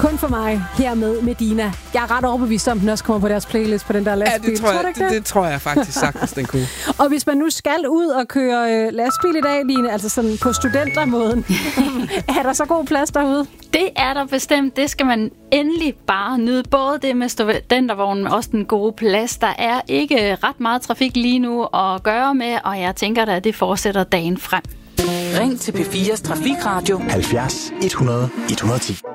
Kun for mig her med Medina. Jeg er ret overbevist om, den også kommer på deres playlist på den der lastbil. Ja, det tror jeg faktisk sagtens, den kunne. Og hvis man nu skal ud og køre lastbil i dag, Line, altså sådan på studentermåden, er der så god plads derude? Det er der bestemt. Det skal man endelig bare nyde. Både det med studentervognen, men også den gode plads. Der er ikke ret meget trafik lige nu at gøre med, og jeg tænker da, at det fortsætter dagen frem. Ring til P4's Trafikradio 70 100 110.